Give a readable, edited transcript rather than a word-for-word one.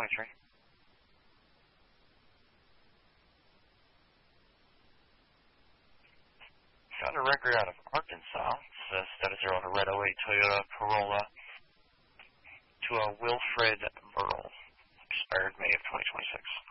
2023. Found a record out of Arkansas. It's a status 0 on a red 08 Toyota Corolla to a Wilfred Burrell, expired May of 2026.